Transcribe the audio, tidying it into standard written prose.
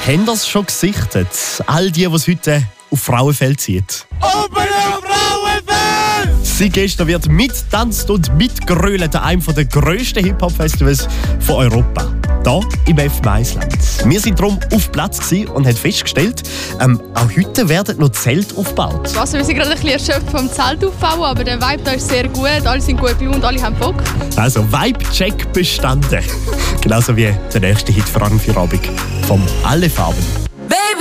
Haben ihr es schon gesichtet? All die es heute auf Frauenfeld zieht. Open auf Frauenfeld! Sie gestern wird mittanzt und mitgrölt an einem der grössten Hip-Hop-Festivals von Europa. Hier im F Meisland. Wir sind darum auf Platz und haben festgestellt, auch heute werden noch Zelte aufgebaut. Also wir sind gerade ein bisschen erschöpft vom Zeltaufbau, aber der Vibe da ist sehr gut. Alle sind gut bei und alle haben Bock. Also Vibe-Check bestanden. Genauso wie der nächste Hit für Abend vom Alle Farben.